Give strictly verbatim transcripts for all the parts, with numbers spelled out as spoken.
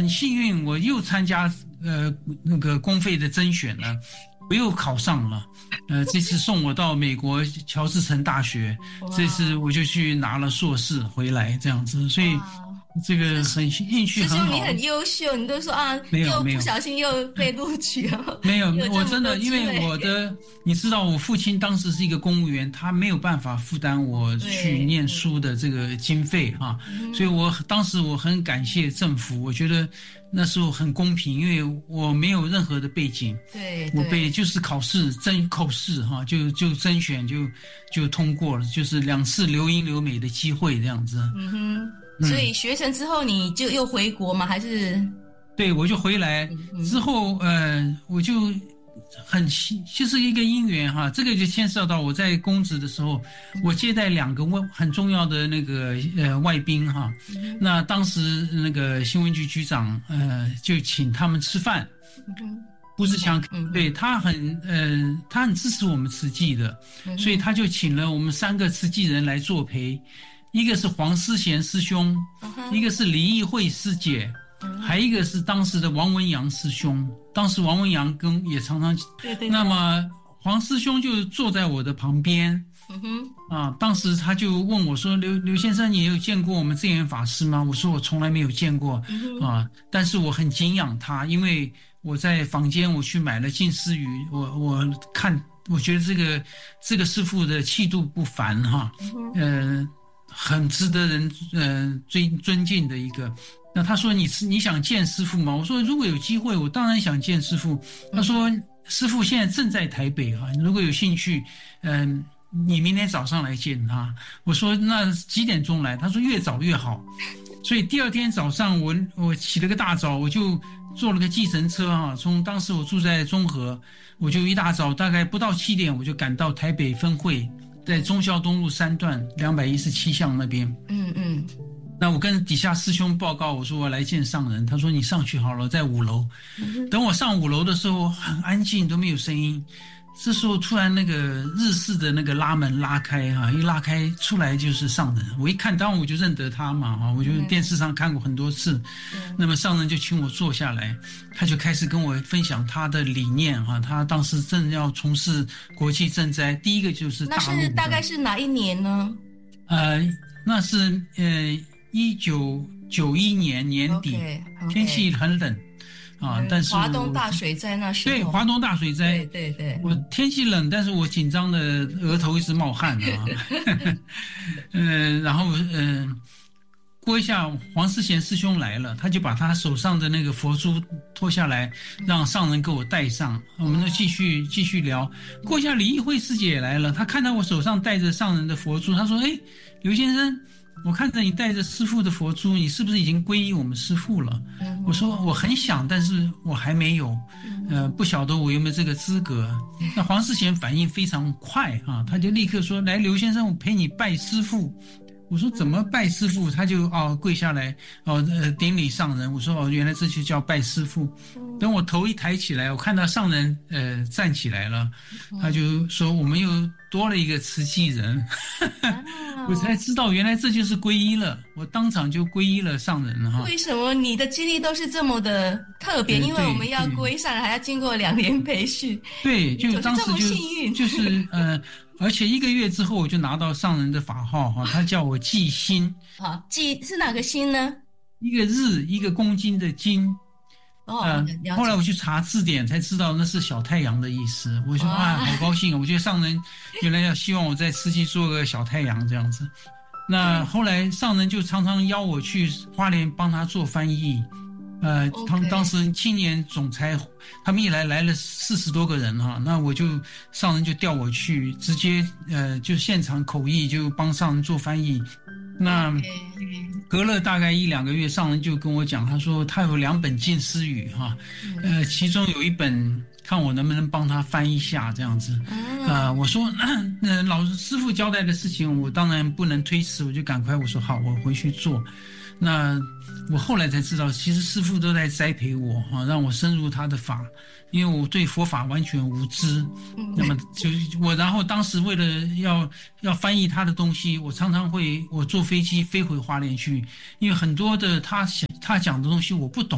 很幸运，我又参加呃那个公费的甄选了，我又考上了。呃，这次送我到美国乔治城大学，这次我就去拿了硕士回来，这样子，所以。这个很运气很好， 师兄你很优秀，你都说啊， 没有没有， 又不小心又被录取了。 没有，我真的因为我的，你知道，我父亲当时是一个公务员，他没有办法负担我去念书的这个经费啊，所以我当时我很感谢政府，我觉得那时候很公平，因为我没有任何的背景， 对， 我被就是考试甄口试哈，就就甄选就就通过了，就是两次留英留美的机会这样子。 嗯哼。所以学成之后你就又回国吗？还是？ 对，我就回来之后，呃，我就很就是一个因缘哈，这个就牵涉到我在公职的时候，我接待两个很重要的那个呃外宾哈，那当时那个新闻局局长呃就请他们吃饭，不是想对他很呃他很支持我们慈济的，所以他就请了我们三个慈济人来作陪。一个是黄思贤师兄， uh-huh. 一个是李义慧师姐， uh-huh. 还一个是当时的王文洋师兄。当时王文洋跟也常常， 对对对， 那么黄师兄就坐在我的旁边， 嗯哼， 啊，当时他就问我说：“刘刘先生，你有见过我们证严法师吗？”我说：“我从来没有见过，嗯、啊，但是我很敬仰他，因为我在坊间我去买了净思语，我我看，我觉得这个这个师父的气度不凡哈，嗯、呃。”很值得人呃尊尊敬的一个。那他说你是你想见师父吗？我说如果有机会，我当然想见师父。他说师父现在正在台北啊，如果有兴趣，嗯、呃，你明天早上来见他。我说那几点钟来？他说越早越好。所以第二天早上我我起了个大早，我就坐了个计程车啊，从当时我住在中和，我就一大早大概不到七点我就赶到台北分会。在忠孝东路三段两百一十七巷那边， 嗯嗯， 那我跟底下师兄报告，我说我来见上人，他说你上去好了，在五楼。嗯、等我上五楼的时候，很安静，都没有声音。这时候突然那个日式的那个拉门拉开哈、啊，一拉开出来就是上人。我一看，当然我就认得他嘛哈，我就电视上看过很多次。嗯、那么上人就请我坐下来，他就开始跟我分享他的理念哈。他当时正要从事国际赈灾，第一个就是大陆的。 那是大概是哪一年呢？ 呃，那是呃一九九一年年底， okay, okay. 天气很冷。啊！但是华东大水灾那时候， 对华东大水灾， 对对对， 我天气冷，但是我紧张的额头一直冒汗啊。嗯、呃，然后嗯、呃，过一下黄思贤师兄来了，他就把他手上的那个佛珠脱下来，让上人给我戴上。我们就继续继续聊。过一下李义慧师姐也来了，她看到我手上戴着上人的佛珠，她说：“哎，刘先生。”我看着你带着师父的佛珠，你是不是已经皈依我们师父了？嗯、我说我很想，但是我还没有，呃，不晓得我有没有这个资格。那黄世贤反应非常快啊，他就立刻说：“来，刘先生，我陪你拜师父。”我说怎么拜师父？他就哦跪下来哦呃顶礼上人。我说哦原来这就叫拜师父。等我头一抬起来，我看到上人呃站起来了，他就说我们又多了一个慈济人，我才知道原来这就是皈依了。我当场就皈依了上人了哈。 为什么你的经历都是这么的特别？因为我们要皈依上人还要经过两年培训。 对，就当时就幸运就是呃。而且一个月之后，我就拿到上人的法号哈，他叫我记心。 好，记是哪个心呢？ 一个日，一个公斤的斤。 哦、 呃，后来我去查字典，才知道那是小太阳的意思。我说啊，好高兴啊！我觉得上人原来要希望我在慈济做个小太阳这样子。那后来上人就常常邀我去花莲帮他做翻译。呃，他们当时青年总裁，他们一来来了四十多个人哈，那我就上人就调我去，直接呃就现场口译，就帮上人做翻译。那隔了大概一两个月，上人就跟我讲，他说他有两本净思语哈，呃，其中有一本看我能不能帮他翻一下这样子。啊、呃，我说那、呃、老师傅交代的事情，我当然不能推迟，我就赶快我说好，我回去做。那我后来才知道，其实师父都在栽培我啊，让我深入他的法，因为我对佛法完全无知。那么就我，然后当时为了要要翻译他的东西，我常常会我坐飞机飞回花莲去，因为很多的他想他讲的东西我不懂。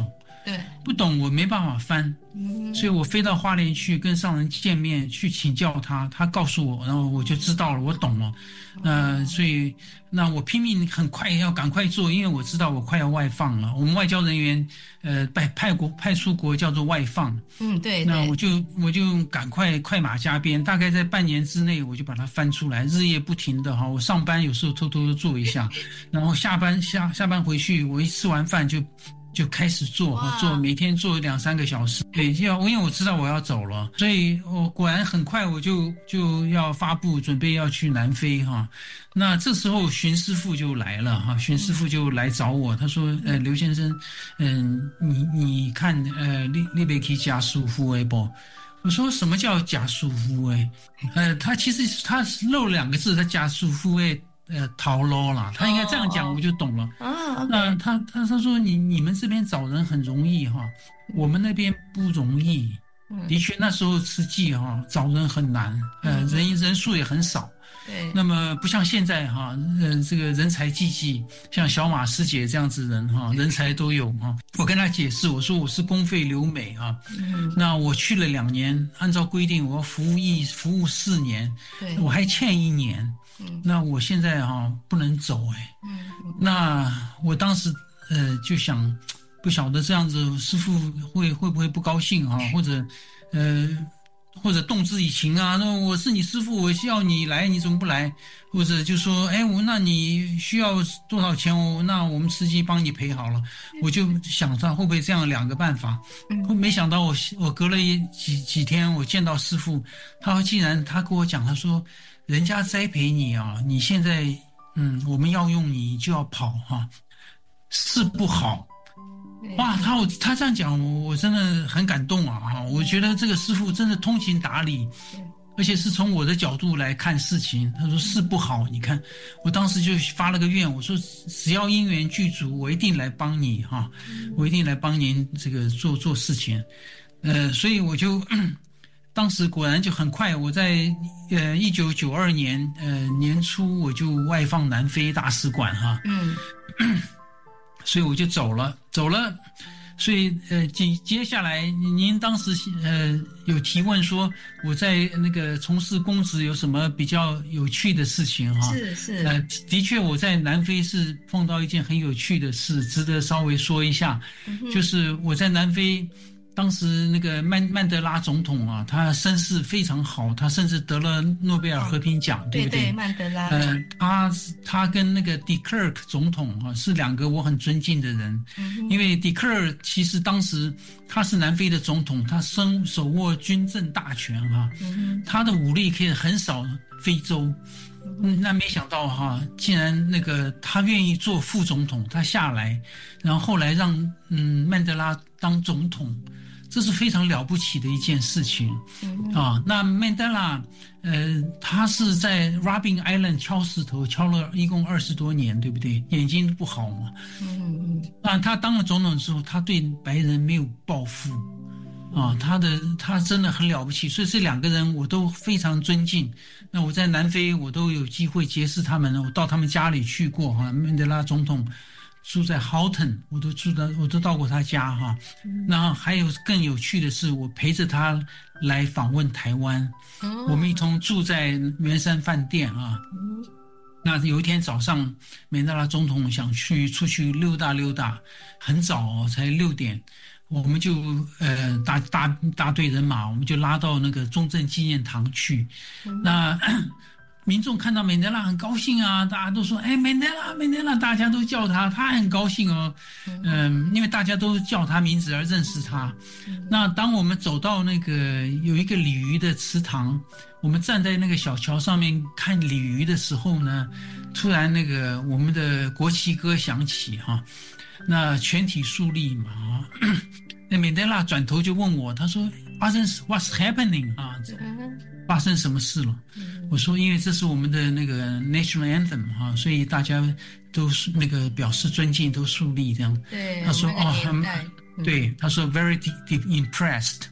对， 不懂我没办法翻， 嗯， 所以我飞到花莲去跟上人见面，去请教他，他告诉我，然后我就知道了，我懂了。呃，所以那我拼命很快要赶快做，因为我知道我快要外放了。我们外交人员呃派派国派出国叫做外放， 嗯，对， 那我就我就赶快快马加鞭，大概在半年之内我就把它翻出来，日夜不停的哈。我上班有时候偷偷的做一下，然后下班下下班回去，我一吃完饭就。就开始做哈，做每天做两三个小时，对，要因为我知道我要走了，所以我果然很快我就就要发布，准备要去南非哈。那这时候荀师傅就来了哈，荀师傅就来找我，他说：“呃，刘先生，嗯，你你看，呃，你你别去加舒服哎不？”我说：“什么叫加舒服哎？呃，他其实他漏了两个字，他加舒服哎。”呃，逃捞啦，他应该这样讲，我就懂了。 啊、oh, okay. 那他他他说你你们这边找人很容易哈，我们那边不容易。 嗯、 的确，那时候慈济哈找人很难，呃， 嗯、 人人数也很少。 对。 那么不像现在哈，呃，这个人才济济，像小马师姐这样子人哈，人才都有哈。我跟他解释，我说我是公费留美啊， 嗯、 那我去了两年，按照规定我要服务一服务四年， 对， 我还欠一年。 嗯、 那我现在哈、啊、不能走哎、欸嗯， 那我当时呃就想，不晓得这样子师父会会不会不高兴啊，或者呃或者动之以情啊，那我是你师父，我需要你来，你怎么不来？或者就说，哎，我那你需要多少钱？我那我们司机帮你赔好了。我就想他会不会这样两个办法？嗯，没想到我我隔了几几天，我见到师父，他竟然他跟我讲，他说。人家栽培你啊，你现在嗯，我们要用你就要跑哈、啊，是不好。哇，他他这样讲，我我真的很感动啊哈！我觉得这个师父真的通情达理，而且是从我的角度来看事情。他说是不好，你看，我当时就发了个愿，我说只要因缘具足，我一定来帮你哈，我一定来帮您这个做做事情。呃，所以我就。当时果然就很快，我在呃一九九二年呃年初我就外放南非大使馆哈， 嗯， 所以我就走了，走了，所以呃接接下来您当时呃有提问说我在那个从事公职有什么比较有趣的事情哈， 是是， 呃的确我在南非是碰到一件很有趣的事，值得稍微说一下，嗯、就是我在南非。当时那个曼曼德拉总统啊，他身世非常好，他甚至得了诺贝尔和平奖，哦、对不对？ 对对，曼德拉。 呃，他他跟那个迪克尔总统啊是两个我很尊敬的人， 嗯、 因为迪克尔其实当时他是南非的总统，他身手握军政大权哈、 嗯， 他的武力可以横扫非洲。嗯，那没想到哈，竟然那个他愿意做副总统，他下来，然后后来让嗯曼德拉当总统。这是非常了不起的一件事情， 嗯、 啊！那曼德拉，呃，他是在 Robben Island 敲石头，敲了一共二十多年，对不对？眼睛不好嘛。 嗯嗯。 那他当了总统之后，他对白人没有报复，啊，他的他真的很了不起，所以这两个人我都非常尊敬。那我在南非，我都有机会结识他们，我到他们家里去过哈，曼德拉总统。住在 Houghton， 我都住的，我都到过他家哈。那还有更有趣的是，我陪着他来访问台湾，我们一同住在圆山饭店啊。那有一天早上，曼德拉总统想去出去溜达溜达，很早哦，才六点，我们就呃大大大队人马，我们就拉到那个中正纪念堂去。那民众看到曼德拉很高兴啊，大家都说：“哎，曼德拉，曼德拉！”大家都叫他，他很高兴哦。嗯，因为大家都叫他名字而认识他。那当我们走到那个有一个鲤鱼的池塘，我们站在那个小桥上面看鲤鱼的时候呢，突然那个我们的国旗歌响起哈，那全体肃立嘛啊。那曼德拉转头就问我，他说：“发生 What's happening 啊？发生什么事了？”我说，因为这是我们的那个 national anthem 哈、啊，所以大家都是那个表示尊敬，都肃立这样。 对， 他说哦， 很、 嗯，对，他说 very deep, deep impressed，、嗯、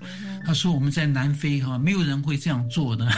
他说我们在南非哈、啊，没有人会这样做的。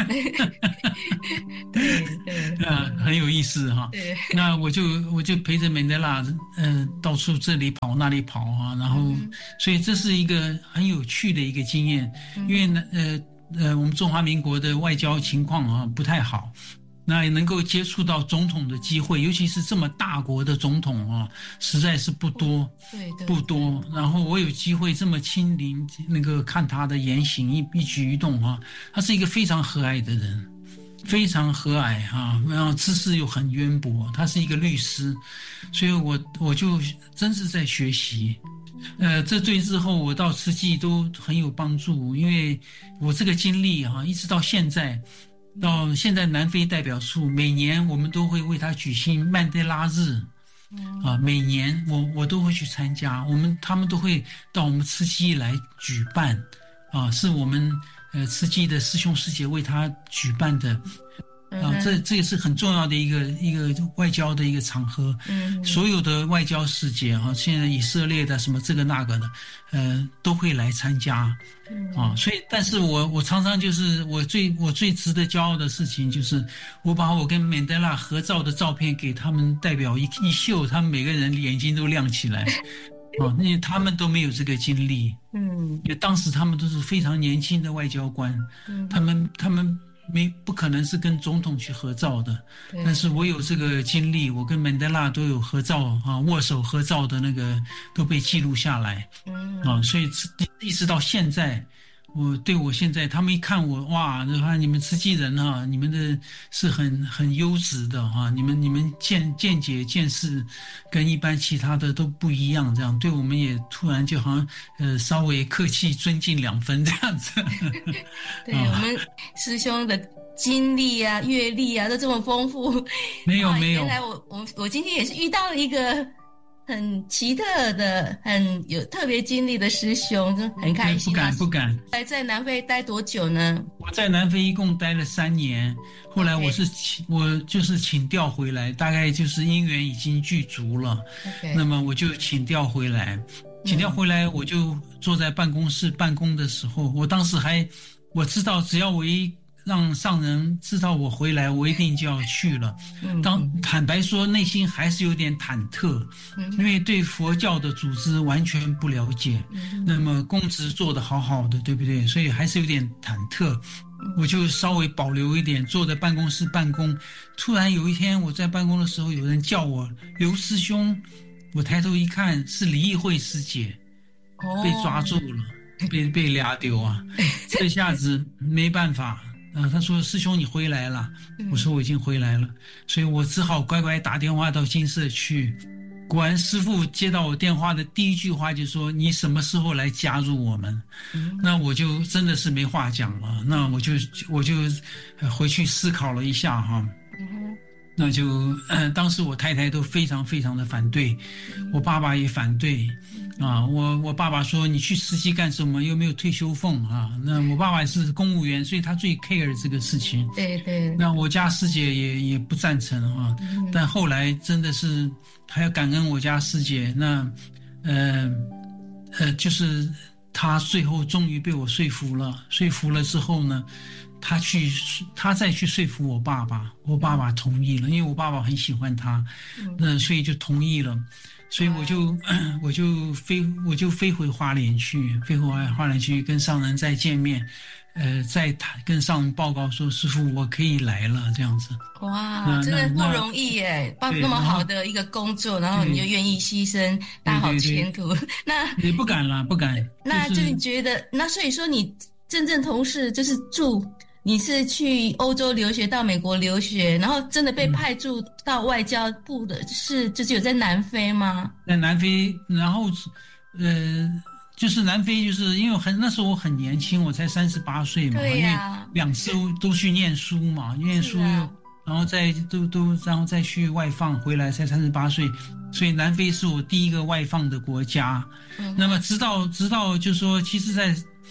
对对， 啊，很有意思哈、啊。 对， 那我就我就陪着曼德拉，嗯、呃，到处这里跑那里跑啊，然后，嗯、所以这是一个很有趣的一个经验，嗯、因为呢，呃呃，我们中华民国的外交情况啊不太好。那也能够接触到总统的机会，尤其是这么大国的总统啊，实在是不多， 对对， 不多。然后我有机会这么亲临那个看他的言行一一举一动啊，他是一个非常和蔼的人，非常和蔼啊，然后知识又很渊博，他是一个律师，所以我我就真是在学习。呃，这对日后我到慈济都很有帮助，因为我这个经历啊，一直到现在。到现在南非代表处每年我们都会为他举行曼德拉日，啊，每年我我都会去参加，我们他们都会到我们慈济来举办，啊，是我们呃慈济的师兄师姐为他举办的。啊，这这也是很重要的一个一个外交的一个场合，嗯，所有的外交使节啊，现在以色列的什么这个那个的，呃，都会来参加，啊，所以，但是我我常常就是我最我最值得骄傲的事情就是，我把我跟曼德拉合照的照片给他们代表一一秀，他们每个人眼睛都亮起来，啊，因为他们都没有这个经历，嗯，因为当时他们都是非常年轻的外交官，嗯，他们他们。没不可能是跟总统去合照的，但是我有这个经历，我跟曼德拉都有合照啊，握手合照的那个都被记录下来，嗯啊，所以一直到现在，我对我现在他们一看我哇，啊你们慈济人啊，你们的是很很优质的哈、啊，你们你们见见解见识跟一般其他的都不一样，这样对我们也突然就好像呃稍微客气尊敬两分这样子。 对、啊、我们师兄的经历啊、阅历啊都这么丰富， 没有没有。 原来我我我今天也是遇到了一个很奇特的、很有特别经历的师兄，很开心、啊。 不敢不敢。 在在南非待多久呢？ 我在南非一共待了三年，后来我是请、okay. 我就是请调回来，大概就是因缘已经具足了， okay. 那么我就请调回来。请调回来，我就坐在办公室办公的时候，我当时还我知道，只要我一让上人知道我回来，我一定就要去了。当坦白说，内心还是有点忐忑，因为对佛教的组织完全不了解。那么公职做得好好的，对不对？所以还是有点忐忑。我就稍微保留一点，坐在办公室办公。突然有一天，我在办公的时候，有人叫我刘师兄。我抬头一看，是李义慧师姐，被抓住了，哦、被被俩丢啊！这下子没办法啊。他说：“师兄，你回来了。”我说：“我已经回来了。”所以我只好乖乖打电话到金社去。果然，师父接到我电话的第一句话就说：“你什么时候来加入我们？”嗯、那我就真的是没话讲了。那我就我就回去思考了一下哈。嗯那就，呃，当时我太太都非常非常的反对，我爸爸也反对，啊，我我爸爸说你去慈济干什么？又没有退休俸啊。那我爸爸是公务员，所以他最 care 这个事情。 对对。 那我家师姐也也不赞成啊，嗯、但后来真的是还要感恩我家师姐，那，呃，呃，就是她最后终于被我说服了，说服了之后呢。他去，他再去说服我爸爸，我爸爸同意了，因为我爸爸很喜欢他，那所以就同意了，所以我就我就飞我就飞回花莲去，飞回花莲去跟上人再见面，呃，再谈跟上人报告说师父我可以来了这样子。 哇，真的不容易耶，办那么好的一个工作，然后你就愿意牺牲大好前途，对对对那也不敢啦，不敢。 那就你觉得，那所以说你真正同事就是住。你是去欧洲留学，到美国留学，然后真的被派驻到外交部的，是就是有在南非吗？ 在南非，然后，呃，就是南非，就是因为很那时候我很年轻，我才三十八岁嘛， 对呀、 啊，因为两次都去念书嘛，念书，啊、然后再都都然后再去外放回来，才三十八岁，所以南非是我第一个外放的国家。嗯、那么直到直到就是说，其实在。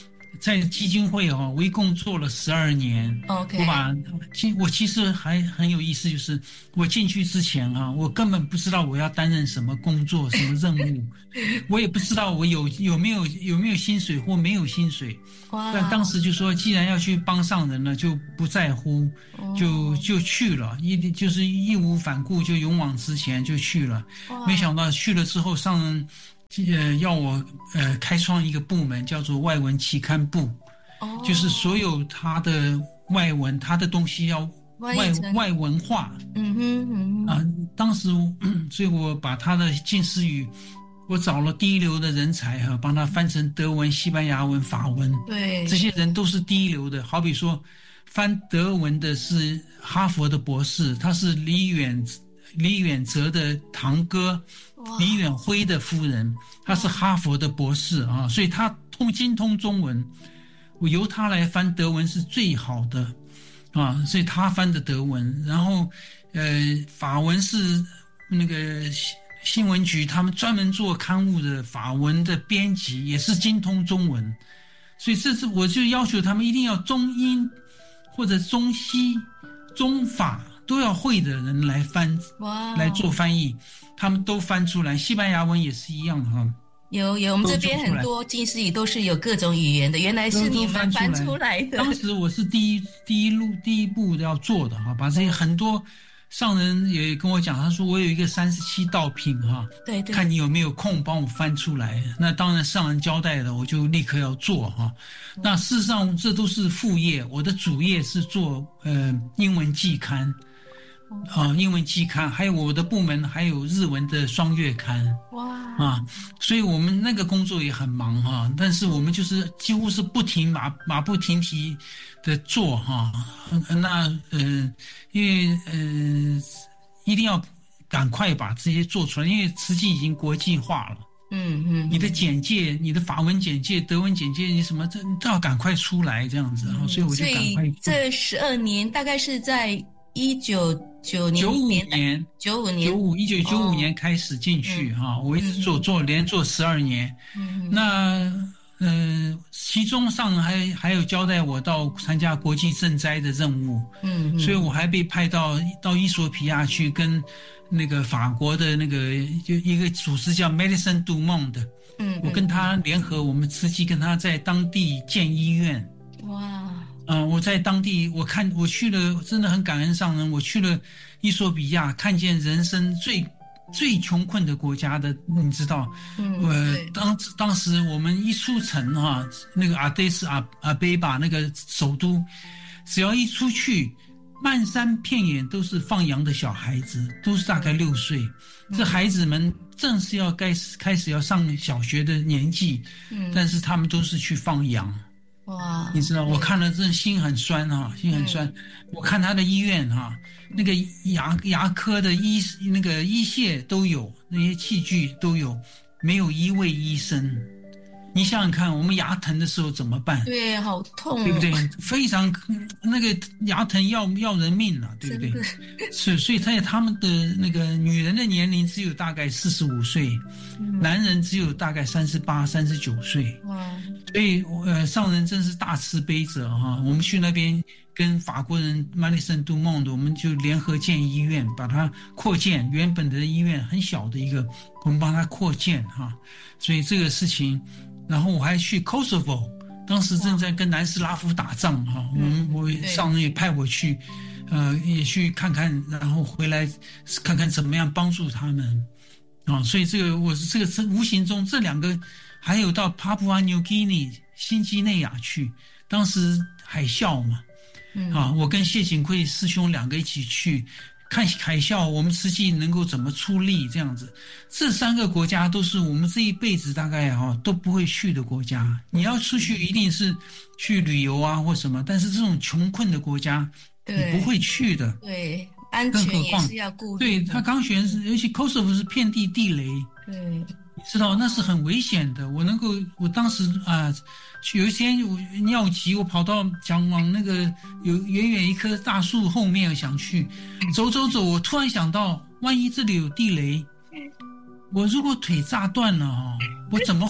在基金会哦，我一共做了十二年。 OK， 我把其我其实还很有意思，就是我进去之前啊，我根本不知道我要担任什么工作、什么任务，我也不知道我有有没有有没有薪水或没有薪水。但当时就说，既然要去帮上人了，就不在乎，就就去了，一就是义无反顾，就勇往直前就去了。没想到去了之后，上人呃要我呃开创一个部门，叫做外文期刊部，就是所有他的外文，他的东西要外外文化。 嗯哼嗯哼啊，当时所以我把他的近似语。我找了第一流的人才哈、啊，帮他翻成德文、西班牙文、法文。 对， 这些人都是第一流的。好比说，翻德文的是哈佛的博士，他是李远李远哲的堂哥，李远辉的夫人，他是哈佛的博士啊，所以他通精通中文。我由他来翻德文是最好的啊，所以他翻的德文。然后，呃，法文是那个。新闻局他们专门做刊物的法文的编辑也是精通中文，所以这次我就要求他们一定要中英或者中西中法都要会的人来翻，来做翻译，他们都翻出来。西班牙文也是一样哈。 有有，我们这边很多近似语都是有各种语言的，原来是你们翻出来的。 当时我是第一第一路第一步要做的哈，把这些很多。上人也跟我讲，他说我有一个三十七道品哈， 对对， 看你有没有空帮我翻出来。那当然上人交代了，我就立刻要做哈。那事实上这都是副业，我的主业是做呃英文季刊，啊、呃、英文季刊，还有我的部门还有日文的双月刊。 哇啊，所以我们那个工作也很忙哈，但是我们就是几乎是不停马马不停蹄的做哈。那呃，因为呃一定要赶快把这些做出来，因为慈济已经国际化了。 嗯嗯， 你的简介、你的法文简介、德文简介，你什么这都要赶快出来这样子，嗯、所以我就赶快。 这十二年大概是在一九九九五年，九五年， 九五一九九五年开始进去哈、哦嗯，我一直做做连做十二年。 嗯， 那呃，其中上还还有交代我到参加国际赈灾的任务。 嗯， 所以我还被派到到伊索比亚去跟那个法国的那个就一个组织叫 Médecins du Monde。 嗯， 我跟他联合，我们慈济跟他在当地建医院。 哇。 嗯、呃，我在当地，我看我去了，真的很感恩上人。我去了伊索比亚，看见人生最最穷困的国家的，你知道， 嗯， 呃，当当时我们一出城哈、啊，那个阿德斯阿阿贝巴那个首都，只要一出去，漫山遍野都是放羊的小孩子，都是大概六岁，嗯、这孩子们正是要该开始要上小学的年纪， 嗯，但是他们都是去放羊。 哇， 你知道，我看了真的心很酸哈、啊，心很酸。嗯、我看他的医院哈、啊，那个牙牙科的医那个医械都有，那些器具都有，没有一位医生。你想想看，我们牙疼的时候怎么办？ 对，好痛、哦， 对不对？非常那个牙疼要要人命了、啊，对不对？是，所以在他们的那个女人的年龄只有大概四十五岁，嗯、男人只有大概三十八、三十九岁。 哇！ 所以呃，上人真是大慈悲者哈、啊。我们去那边跟法国人 Médecins du Monde， 我们就联合建医院，把它扩建。原本的医院很小的一个，我们帮它扩建哈、啊。所以这个事情。然后我还去 Kosovo， 当时正在跟南斯拉夫打仗哈，我们我上人也派我去，呃，也去看看，然后回来看看怎么样帮助他们，啊，所以这个我是这个无形中这两个，还有到 Papua New Guinea 新几内亚去，当时海啸嘛，啊，我跟谢景贵师兄两个一起去。看海啸，我们实际能够怎么出力？这样子，这三个国家都是我们这一辈子大概哈、哦、都不会去的国家。你要出去一定是去旅游啊或什么，但是这种穷困的国家你不会去的。 对，安全也是要顾虑。 对，他刚选是，尤其 Kosovo 是遍地地雷。 对， 你知道那是很危险的。我能够，我当时啊。有一天我尿急，我跑到想往那个有远远一棵大树后面想去走走走，我突然想到，万一这里有地雷，我如果腿炸断了哈，我怎么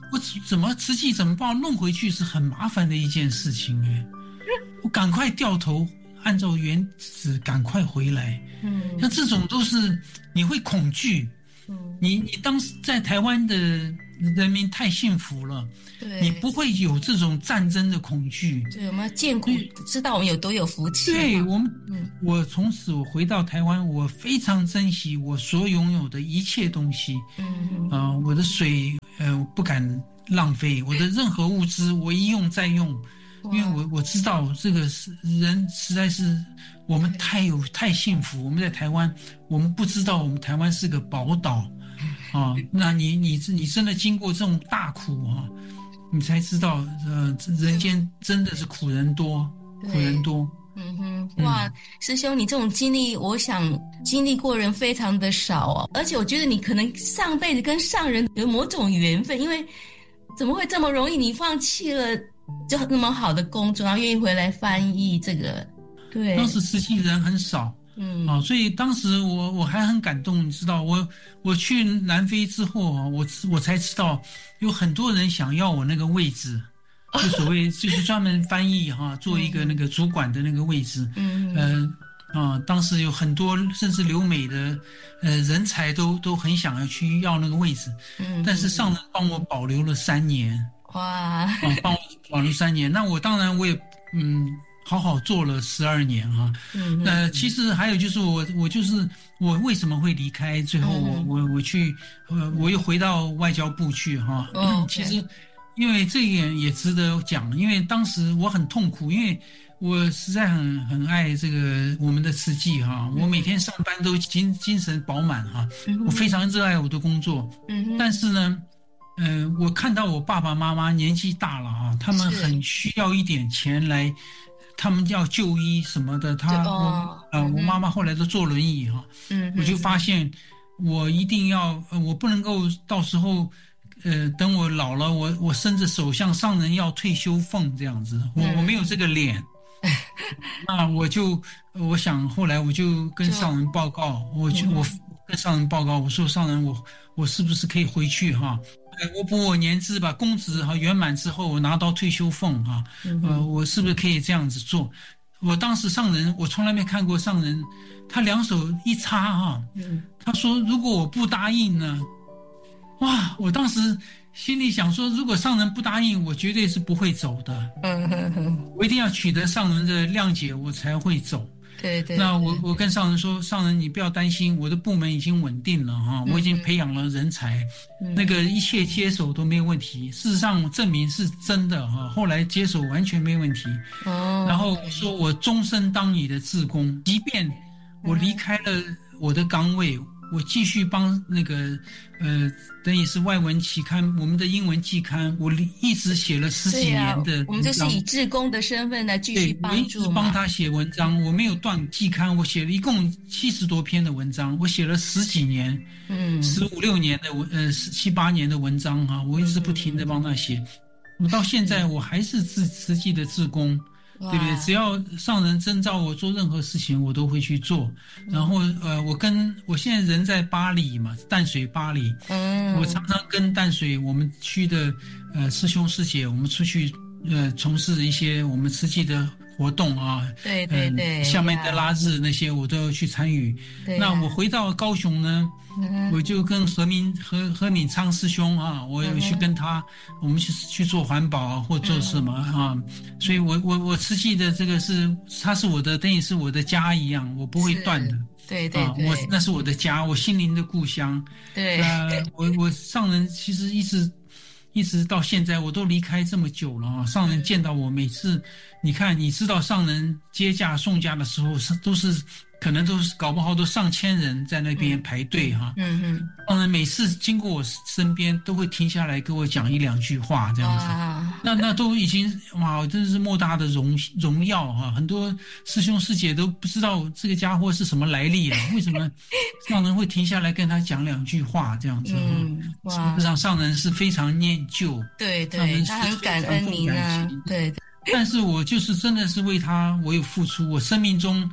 我怎么慈济怎么把我弄回去是很麻烦的一件事情哎，我赶快掉头，按照原旨赶快回来。嗯，像这种都是你会恐惧。嗯，你你当时在台湾的人民太幸福了，对，你不会有这种战争的恐惧。 对，我们要见苦，知道我们有多有福气。 对我们，嗯，我从此我回到台湾，我非常珍惜我所拥有的一切东西。嗯啊、呃，我的水，呃，不敢浪费，我的任何物资我一用再用，因为我我知道这个是人实在是我们太有太幸福。我们在台湾，我们不知道我们台湾是个宝岛。啊，那你你你真的经过这种大苦啊，你才知道，呃，人间真的是苦人多，苦人多。 嗯哼，哇，师兄，你这种经历，我想经历过人非常的少哦，而且我觉得你可能上辈子跟上人有某种缘分，因为怎么会这么容易？你放弃了就那么好的工作，然后愿意回来翻译这个，对， 当时慈济人很少。嗯啊，所以当时我我还很感动，你知道，我我去南非之后啊，我我才知道有很多人想要我那个位置，就所谓就是专门翻译哈、啊，做一个那个主管的那个位置。嗯嗯、呃、啊，当时有很多甚至留美的呃人才都都很想要去要那个位置。嗯，但是上人帮我保留了三年。哇，啊，帮我保留三年，那我当然我也嗯。好好做了十二年哈、啊，嗯，呃，其实还有就是我我就是我为什么会离开？最后我、嗯、我我去，呃，我又回到外交部去哈、啊。哦，其实因为这一点也值得讲，因为当时我很痛苦，因为我实在很很爱这个我们的慈济哈、啊，我每天上班都精精神饱满哈、啊，我非常热爱我的工作，嗯，但是呢。嗯、呃，我看到我爸爸妈妈年纪大了啊，他们很需要一点钱来，他们要就医什么的。他、哦、我呃，嗯、我妈妈后来都坐轮椅哈、啊，嗯，我就发现我一定要，呃，我不能够到时候，呃，等我老了，我我伸着手向上人要退休俸这样子，我、嗯、我没有这个脸。那我就我想后来我就跟上人报告，我就、嗯、我跟上人报告，我说上人我我是不是可以回去哈？我补我年资吧，公职哈圆满之后，我拿到退休俸哈，呃，我是不是可以这样子做？我当时上人，我从来没看过上人，他两手一插哈，他说如果我不答应呢，哇，我当时心里想说，如果上人不答应，我绝对是不会走的，我一定要取得上人的谅解，我才会走。 对 对, 对， 那我我跟上人说，上人你不要担心，我的部门已经稳定了哈，我已经培养了人才，嗯、那个一切接手都没有问题。事实上证明是真的哈，后来接手完全没问题。哦，然后我说我终身当你的志工，即便我离开了我的岗位。我继续帮那个呃，等于是外文期刊，我们的英文季刊，我一直写了十几年的文章、啊、 我们就是以志工的身份来继续帮助嘛。 对，我一直帮他写文章，我没有断季刊，我写了一共七十多篇的文章，我写了十几年，嗯，十五六年的文，呃，七八年的文章哈、啊，我一直不停的帮他写，我、嗯、到现在我还是自实际的志工。对不对？只要上人征召我做任何事情，我都会去做。然后呃，我跟我现在人在巴黎嘛，淡水巴黎。嗯，我常常跟淡水我们区的呃师兄师姐，我们出去呃从事一些我们慈济的活动啊。 对对对。 下面的拉日那些我都要去参与。对、啊。那我回到高雄呢？嗯、我就跟何明何何敏昌师兄啊，我有去跟他，嗯、我们去去做环保啊，或做什么啊，嗯、所以我我我慈济的这个是，他是我的，等于是我的家一样，我不会断的。 对 对, 对、 啊，我那是我的家，我心灵的故乡。 对， 呃，我我上人其实一直一直到现在，我都离开这么久了啊，上人见到我，每次你看，你知道上人接驾送驾的时候是都是。可能都是搞不好都上千人在那边排队哈，嗯嗯，当然每次经过我身边都会停下来跟我讲一两句话这样子，那那都已经哇，真是莫大的荣荣耀哈！很多师兄师姐都不知道这个家伙是什么来历啊，为什么上人会停下来跟他讲两句话这样子？嗯，哇，事实上上人是非常念旧， 对对，他很感恩您啊，对。 但是我就是真的是为他，我有付出，我生命中。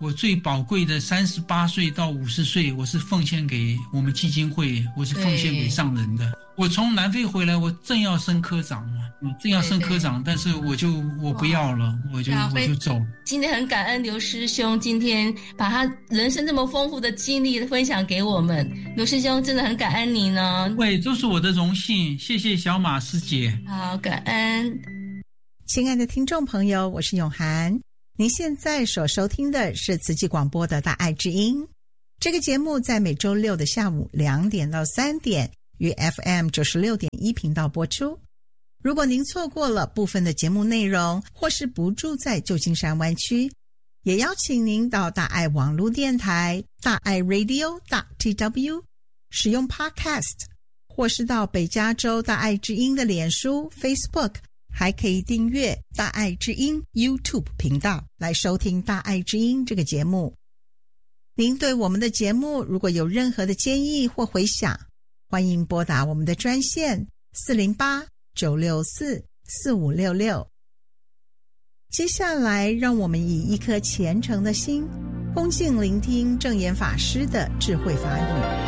我最宝贵的三十八岁到五十岁，我是奉献给我们基金会，我是奉献给上人的。我从南非回来，我正要升科长嘛，正要升科长，但是我就我不要了，我就我就走。 今天很感恩刘师兄，今天把他人生这么丰富的经历分享给我们。刘师兄真的很感恩你呢。 喂，这是我的荣幸，谢谢小马师姐。 好，感恩。 亲爱的听众朋友，我是永涵。您现在所收听的是慈济广播的大爱之音，这个节目在每周六的下午两点到三点于 F M 九十六点一 频道播出。如果您错过了部分的节目内容，或是不住在旧金山湾区，也邀请您到大爱网络电台大爱 radio.tw 使用 Podcast， 或是到北加州大爱之音的脸书 Facebook，还可以订阅大爱之音 YouTube 频道来收听大爱之音这个节目。您对我们的节目如果有任何的建议或回响，欢迎拨打我们的专线四零八 九六四 四五六六。接下来让我们以一颗虔诚的心，恭敬聆听证严法师的智慧法语。